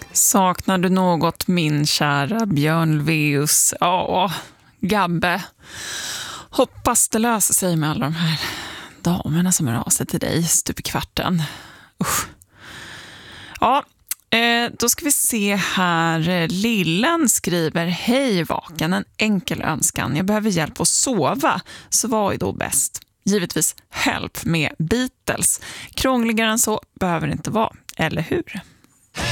Saknar du något, min kära Björn Ulvaeus? Ja, Gabbe. Hoppas det löser sig med alla de här damerna som hör av sig till dig stup i kvarten. Usch. Ja, då ska vi se här. Lillen skriver: hej vaken, en enkel önskan. Jag behöver hjälp att sova, så vad är då bäst? Givetvis Help med Beatles. Krångligare än så behöver det inte vara, eller hur?